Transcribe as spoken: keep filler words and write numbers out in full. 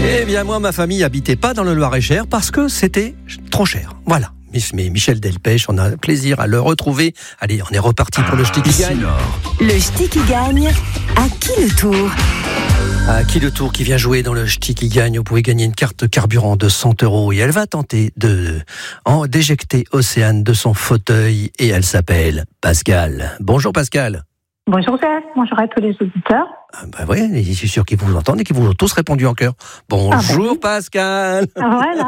Eh bien, moi, ma famille habitait pas dans le Loir-et-Cher parce que c'était trop cher. Voilà. Mais Michel Delpech, on a plaisir à le retrouver. Allez, on est reparti pour le Ch'ti qui gagne. Le Ch'ti qui gagne, à qui le tour ? À qui le tour qui vient jouer dans le Ch'ti qui gagne? Vous pouvez gagner une carte carburant de cent euros et elle va tenter de en d'éjecter Océane de son fauteuil et elle s'appelle Pascal. Bonjour Pascal. Bonjour Jacques, bonjour à tous les auditeurs. Ah bah oui, je suis sûr qu'ils vous entendent et qu'ils vous ont tous répondu en chœur. Bonjour ah bah oui. Pascal. Voilà.